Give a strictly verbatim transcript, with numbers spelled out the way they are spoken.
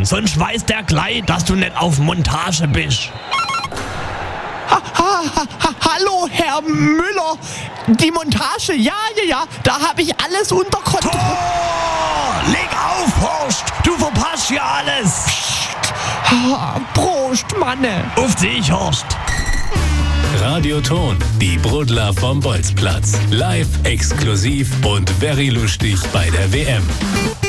aufpassen, sonst weiß der gleich, dass du nicht auf Montage bist. Ha, ha, ha, ha, hallo, Herr Müller. Die Montage, ja, ja, ja, da habe ich alles unter Kontrolle. Tor! Leg auf, Horst! Du verpasst ja alles! Psst. Ha, Prost, Manne. Auf dich, Horst! Radioton, die Brudler vom Bolzplatz. Live, exklusiv und very lustig bei der W M.